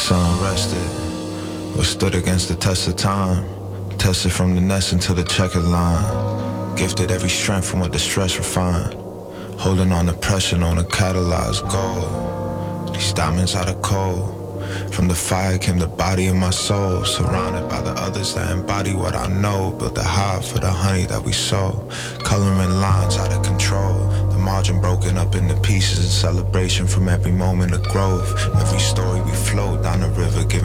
sun rested, or stood against the test of time. Tested from the nest into the checkered line. Gifted every strength from what the stress refined. Holding on to pressure on a catalyzed gold. These diamonds are the cold. From the fire came the body of my soul. Surrounded by the others that embody what I know. Built a hive for the honey that we sow. Coloring lines out of control. The margin broken up into pieces in celebration from every moment of growth. Every story we float down the river giving